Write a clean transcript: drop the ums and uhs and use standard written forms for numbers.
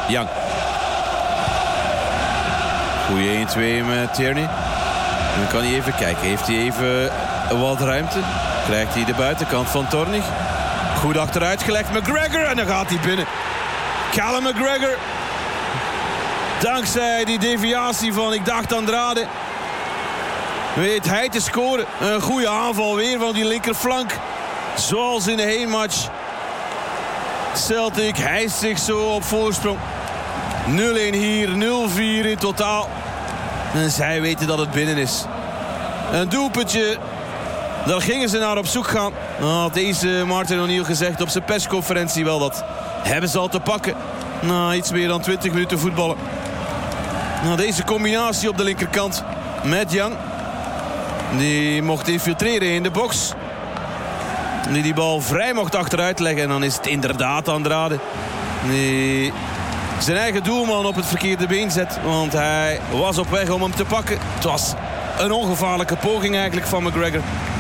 Young. Goeie 1-2 met Tierney. En dan kan hij even kijken. Heeft hij even wat ruimte? Krijgt hij de buitenkant van Tornig. Goed achteruit gelegd. McGregor. En dan gaat hij binnen. Callum McGregor. Dankzij die deviatie van, ik dacht, Andrade, weet hij te scoren. Een goede aanval weer van die linkerflank. Zoals in de heenmatch. Celtic hijst zich zo op voorsprong. 0-1 hier, 0-4 in totaal. En zij weten dat het binnen is. Een doelpuntje. Daar gingen ze naar op zoek gaan. Had deze Martin O'Neill gezegd op zijn persconferentie. Wel, dat hebben ze al te pakken. Na iets meer dan 20 minuten voetballen. Deze combinatie op de linkerkant met Young. Die mocht infiltreren in de box. Die bal vrij mocht achteruit leggen. En dan is het inderdaad Andrade die zijn eigen doelman op het verkeerde been zet. Want hij was op weg om hem te pakken. Het was een ongevaarlijke poging eigenlijk van McGregor.